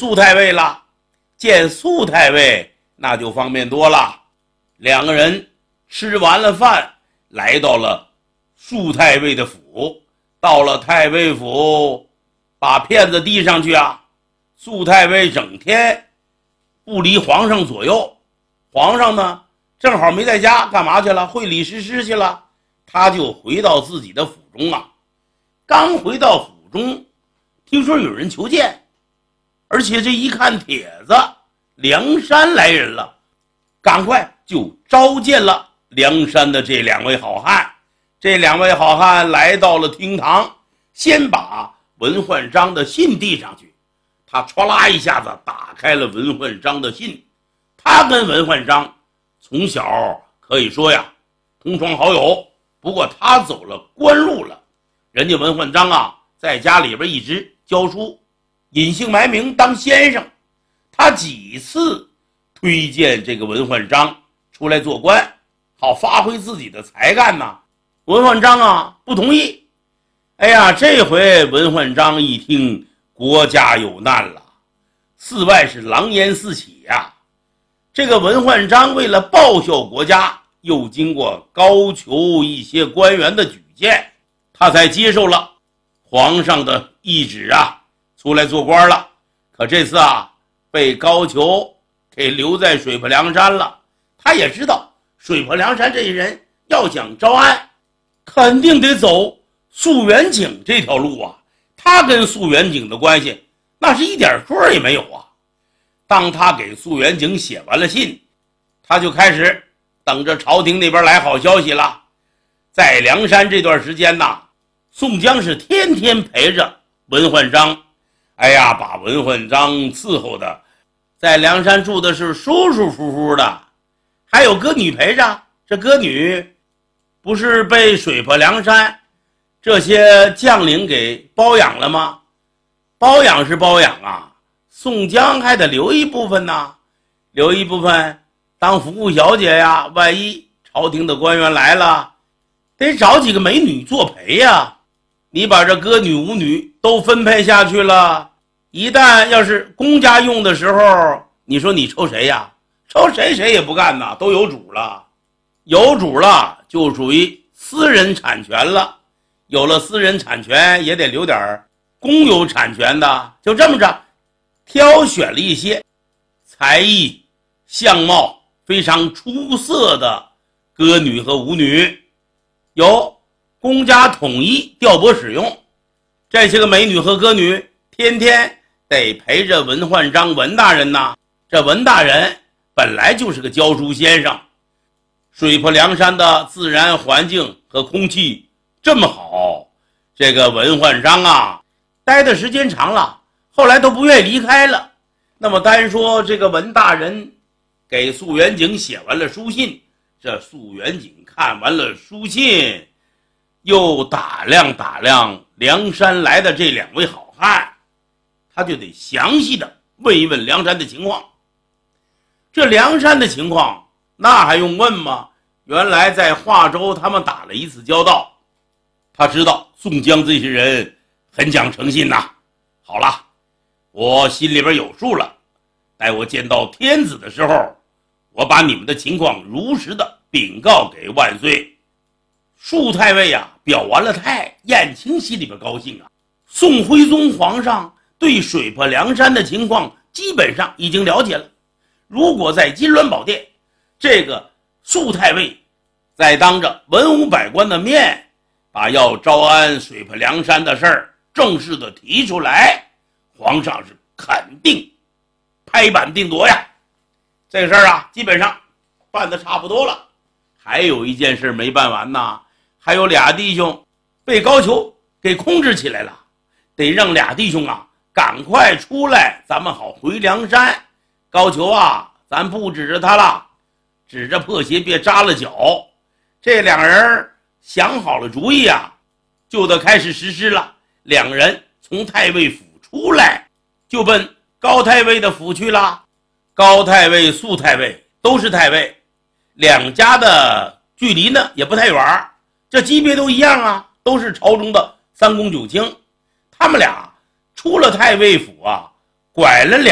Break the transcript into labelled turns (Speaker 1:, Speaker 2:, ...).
Speaker 1: 肃太尉了。见肃太尉那就方便多了。两个人吃完了饭，来到了肃太尉的府。到了太尉府，把片子递上去啊。肃太尉整天不离皇上左右，皇上呢正好没在家，干嘛去了？会理诗诗去了。他就回到自己的府中啊。刚回到府中，听说有人求见，而且这一看帖子，梁山来人了，赶快就召见了梁山的这两位好汉。这两位好汉来到了厅堂，先把文焕章的信递上去。他唰啦一下子打开了文焕章的信。他跟文焕章从小可以说呀同窗好友，不过他走了官路了。人家文焕章啊在家里边一直教书，隐姓埋名当先生。他几次推荐这个文焕章出来做官，好发挥自己的才干呐。文焕章啊不同意。哎呀，这回文焕章一听国家有难了，寺外是狼烟四起呀。这个文焕章为了报效国家，又经过高俅一些官员的举荐，他才接受了皇上的懿旨啊，出来做官了。可这次啊被高俅给留在水泊梁山了。他也知道水泊梁山这些人要想招安，肯定得走肃元景这条路啊。他跟肃元景的关系那是一点错也没有啊。当他给肃元景写完了信，他就开始等着朝廷那边来好消息了。在梁山这段时间呐，宋江是天天陪着文焕章，哎呀，把文焕章伺候的在梁山住的是舒舒服服的。还有歌女陪着，这歌女不是被水泊梁山这些将领给包养了吗？包养是包养啊，宋江还得留一部分呢，留一部分当服务小姐呀。万一朝廷的官员来了，得找几个美女作陪呀。你把这歌女舞女都分配下去了，一旦要是公家用的时候，你说你抽谁呀？抽谁谁也不干呐，都有主了。有主了就属于私人产权了，有了私人产权也得留点公有产权的。就这么着挑选了一些才艺相貌非常出色的歌女和舞女，由公家统一调拨使用。这些个美女和歌女天天得陪着文焕章文大人呐。这文大人本来就是个教书先生，水泊梁山的自然环境和空气这么好，这个文焕章啊待的时间长了，后来都不愿意离开了。那么单说这个文大人给肃元景写完了书信，这肃元景看完了书信，又打量打量梁山来的这两位好汉，他就得详细的问一问梁山的情况。这梁山的情况那还用问吗？原来在华州他们打了一次交道，他知道宋江这些人很讲诚信呐。好了，我心里边有数了，待我见到天子的时候，我把你们的情况如实的禀告给万岁。肃太尉啊表完了态，燕青心里边高兴啊。宋徽宗皇上对水泊梁山的情况基本上已经了解了。如果在金銮宝殿，这个肃太尉在当着文武百官的面，把要招安水泊梁山的事儿正式的提出来，皇上是肯定拍板定夺呀。这个事儿啊基本上办得差不多了。还有一件事没办完呐，还有俩弟兄被高俅给控制起来了，得让俩弟兄啊赶快出来，咱们好回梁山。高俅啊咱不指着他了，指着破鞋别扎了脚。这两人想好了主意啊，就得开始实施了。两人从太尉府出来，就奔高太尉的府去了。高太尉、肃太尉都是太尉，两家的距离呢也不太远，这级别都一样啊，都是朝中的三公九卿。他们俩出了太尉府啊，拐了